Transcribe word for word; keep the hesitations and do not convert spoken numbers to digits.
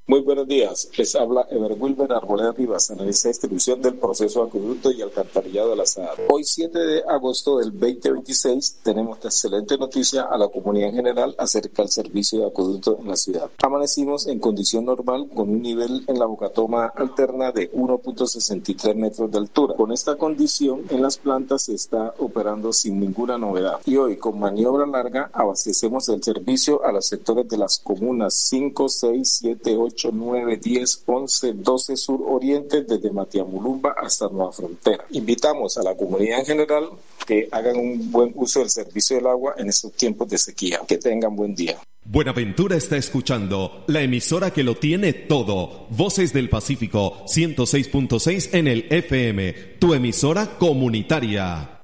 Muy buenos días, les habla Ever Wilber Arboleda Rivas, analista de distribución del proceso de acueducto y alcantarillado de la S A D. Hoy siete de agosto del veinte veintiséis tenemos la excelente noticia a la comunidad en general acerca del servicio de acueducto en la ciudad. Amanecimos en condición normal con un nivel en la bocatoma alterna de uno punto sesenta y tres metros de altura. Con esta condición en las plantas se está operando sin ninguna novedad. Y hoy con maniobra larga abastecemos el servicio a los sectores de las comunas cinco, seis, siete, ocho, nueve, diez, once, doce sur oriente desde Matiamulumba hasta Nueva Frontera. Invitamos a la comunidad en general que hagan un buen uso del servicio del agua en estos tiempos de sequía. Que tengan buen día. Buenaventura está escuchando la emisora que lo tiene todo. Voces del Pacífico ciento seis punto seis en el F M, tu emisora comunitaria.